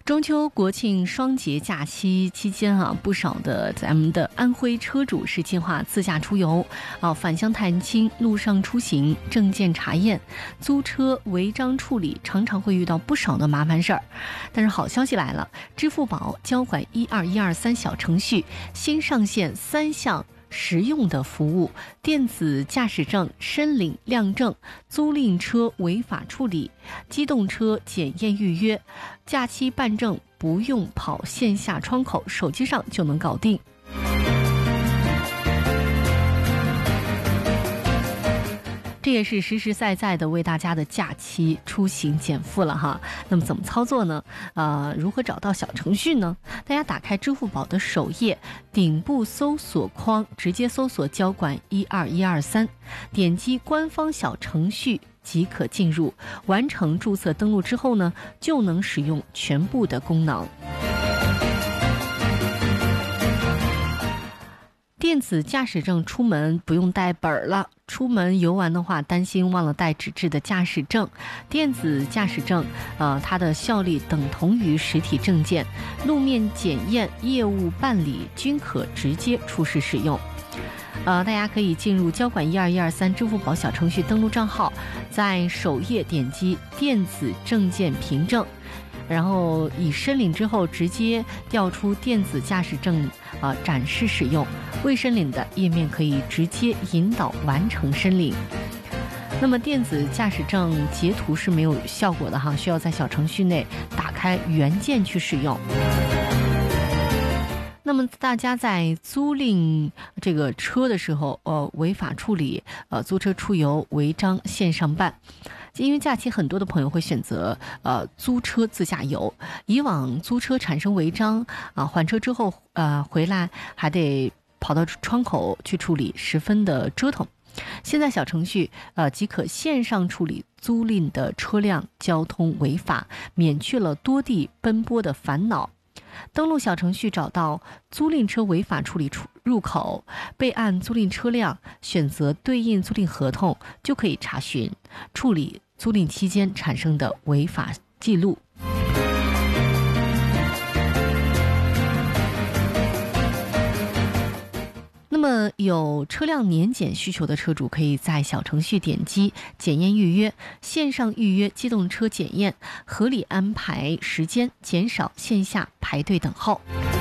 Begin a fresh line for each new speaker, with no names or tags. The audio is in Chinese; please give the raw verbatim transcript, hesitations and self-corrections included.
中秋国庆双节假期期间啊，不少的咱们的安徽车主是计划自驾出游啊，返乡探亲、路上出行、证件查验、租车违章处理，常常会遇到不少的麻烦事儿。但是好消息来了，支付宝交管一二一二三小程序新上线三项实用的服务：电子驾驶证申领亮证、租赁车违法处理、机动车检验预约。假期办证不用跑线下窗口，手机上就能搞定。这也是实实在在的为大家的假期出行减负了哈。那么怎么操作呢？呃，如何找到小程序呢？大家打开支付宝的首页，顶部搜索框直接搜索交管一二一二三，点击官方小程序即可进入。完成注册登录之后呢，就能使用全部的功能。电子驾驶证出门不用带本了，出门游玩的话担心忘了带纸质的驾驶证。电子驾驶证呃，它的效力等同于实体证件，路面检验、业务办理均可直接出示使用。呃，大家可以进入交管一二一二三支付宝小程序登录账号，在首页点击电子证件凭证，然后已申领之后直接调出电子驾驶证啊、呃、展示使用。未申领的页面可以直接引导完成申领。那么电子驾驶证截图是没有效果的哈，需要在小程序内打开原件去使用。那么大家在租赁这个车的时候，呃，违法处理，呃，租车出游违章线上办。因为假期很多的朋友会选择呃租车自驾游，以往租车产生违章啊，还车之后呃回来还得跑到窗口去处理，十分的折腾。现在小程序呃即可线上处理租赁的车辆交通违法，免去了多地奔波的烦恼。登录小程序，找到租赁车违法处理入口，备案租赁车辆，选择对应租赁合同，就可以查询处理租赁期间产生的违法记录。那么有车辆年检需求的车主，可以在小程序点击检验预约，线上预约机动车检验，合理安排时间，减少线下排队等候。